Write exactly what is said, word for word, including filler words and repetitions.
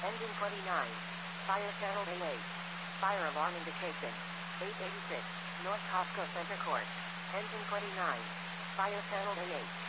Engine twenty-nine. Fire channel A eight. Fire alarm indication. eight eighty-six. North Costco Center Court. Engine twenty-nine. Fire channel A eight.